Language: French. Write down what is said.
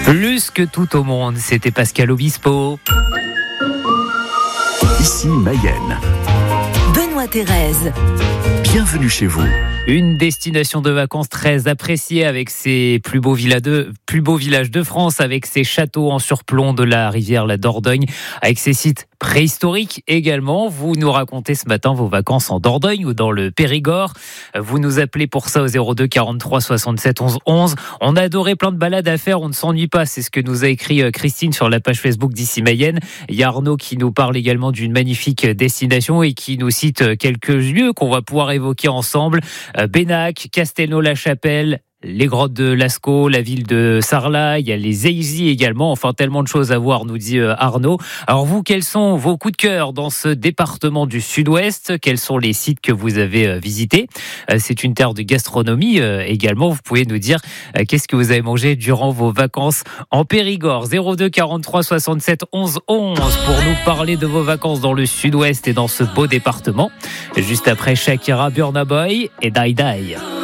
Plus que tout au monde, c'était Pascal Obispo. Ici Mayenne. Benoît Thérèse. Bienvenue chez vous. Une destination de vacances très appréciée avec ses plus beaux villages de France, avec ses châteaux en surplomb de la rivière la Dordogne, avec ses sites préhistoriques également. Vous nous racontez ce matin vos vacances en Dordogne ou dans le Périgord. Vous nous appelez pour ça au 02 43 67 11 11. On a adoré, plein de balades à faire, on ne s'ennuie pas. C'est ce que nous a écrit Christine sur la page Facebook d'Ici Mayenne. Il y a Arnaud qui nous parle également d'une magnifique destination et qui nous cite quelques lieux qu'on va pouvoir évoquer ensemble. Bénac, Castelnau-la-Chapelle, les grottes de Lascaux, la ville de Sarlat, il y a les Éisy également, enfin tellement de choses à voir, nous dit Arnaud. Alors vous, quels sont vos coups de cœur dans ce département du Sud-Ouest ? Quels sont les sites que vous avez visités ? C'est une terre de gastronomie également, vous pouvez nous dire qu'est-ce que vous avez mangé durant vos vacances en Périgord. 02 43 67 11 11 pour nous parler de vos vacances dans le Sud-Ouest et dans ce beau département. Juste après Shakira, Burna Boy et Die Die.